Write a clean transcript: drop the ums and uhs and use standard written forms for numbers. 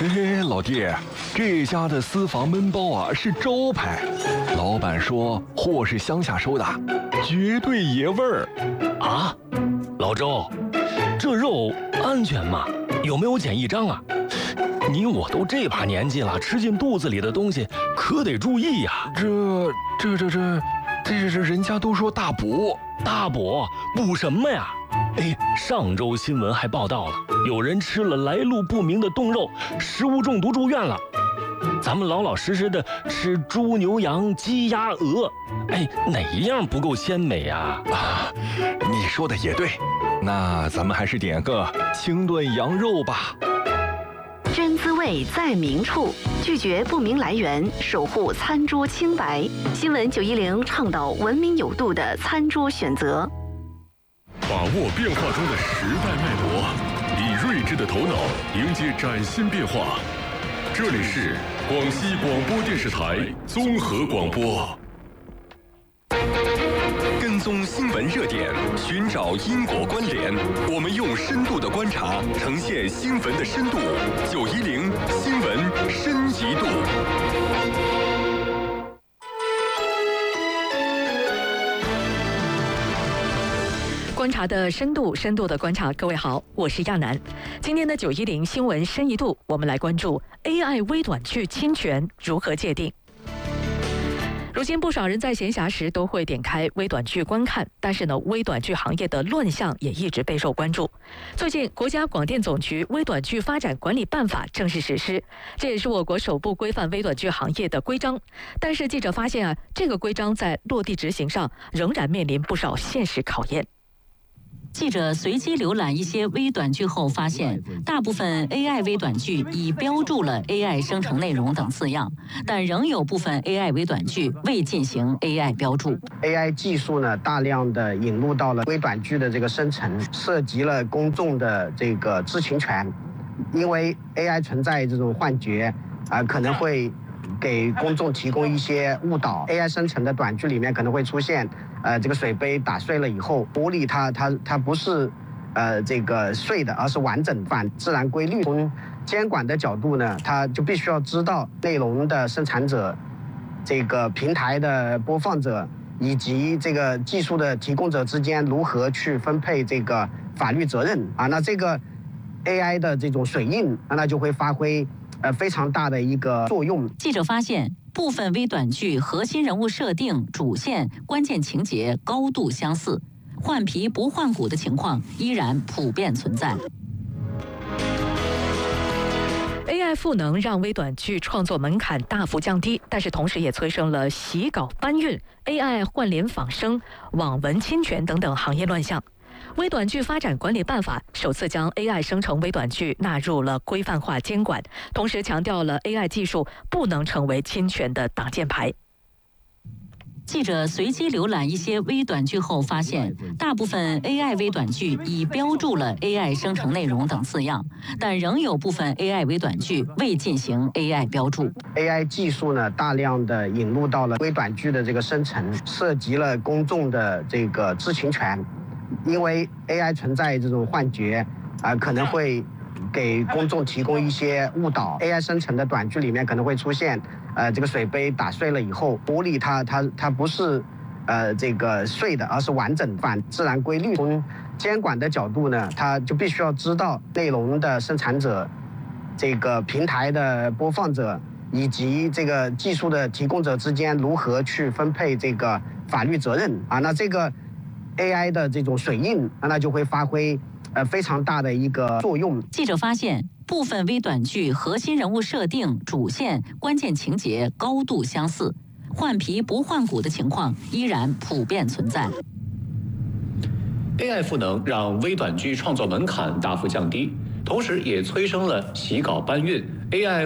哎，老弟，这家的私房焖包啊是招牌，老板说货是乡下收的，绝对爷味儿。 啊，老周，这肉安全吗？有没有检疫章啊？你我都这把年纪了，吃进肚子里的东西可得注意呀。 这人家都说大补， 大补什么呀？哎，上周新闻还报道了，有人吃了来路不明的冻肉，食物中毒住院了。咱们老老实实的吃猪牛羊鸡鸭鹅，哎，哪一样不够鲜美啊？ 你说的也对，那咱们还是点个清炖羊肉吧。 真滋味在明处，拒绝不明来源，守护餐桌清白。新闻910倡导文明有度的餐桌选择。 把握变化中的时代脉搏，以睿智的头脑迎接崭新变化。这里是广西广播电视台综合广播。 跟踪新闻热点，寻找因果关联，我们用深度的观察呈现新闻的深度。910新闻深一度。 观察的深度，深度的观察。各位好，我是亚楠。今天的910新闻深一度，我们来关注 AI 微短剧侵权如何界定。如今不少人在闲暇时都会点开微短剧观看，但是呢，微短剧行业的乱象也一直备受关注。最近，国家广电总局微短剧发展管理办法正式实施，这也是我国首部规范微短剧行业的规章。但是记者发现这个规章在落地执行上仍然面临不少现实考验。 记者随机浏览一些微短剧后发现，大部分 AI 微短剧已标注了 AI 生成内容等字样，但仍有部分 AI 微短剧未进行 AI 标注。 AI 技术呢，大量的引入到了微短剧的这个生成，涉及了公众的这个知情权，因为 AI 存在这种幻觉，可能会给公众提供一些误导。AI 生成的短剧里面可能会出现，这个水杯打碎了以后，玻璃它不是这个碎的，而是完整反自然规律。从监管的角度呢，它就必须要知道内容的生产者、这个平台的播放者以及这个技术的提供者之间如何去分配这个法律责任啊。那这个 AI 的这种水印，那就会发挥非常大的一个作用。 记者发现，部分微短剧核心人物设定、主线、关键情节高度相似，换皮不换骨的情况依然普遍存在。 AI 赋能让微短剧创作门槛大幅降低，但是同时也催生了洗稿搬运、AI 换脸仿生、网文侵权等等行业乱象。微短剧发展管理办法首次将 AI 生成微短剧纳入了规范化监管，同时强调了 AI 技术不能成为侵权的挡箭牌。 记者随机浏览一些微短剧后发现，大部分 AI 微短剧已标注了 AI 生成内容等字样，但仍有部分 AI 微短剧未进行 AI 标注。 AI 技术呢，大量的引入到了微短剧的这个生成，涉及了公众的这个知情权，因为 AI 存在这种幻觉，可能会给公众提供一些误导。AI 生成的短剧里面可能会出现，这个水杯打碎了以后，玻璃它不是这个碎的，而是完整反自然规律。从监管的角度呢，它就必须要知道内容的生产者、这个平台的播放者以及这个技术的提供者之间如何去分配这个法律责任啊。那这个 AI 的这种水印，那就会发挥非常大的一个作用。 记者发现，部分微短剧核心人物设定、主线、关键情节高度相似，换皮不换骨的情况依然普遍存在。 AI 赋能让微短剧创作门槛大幅降低，同时也催生了洗稿搬运、AI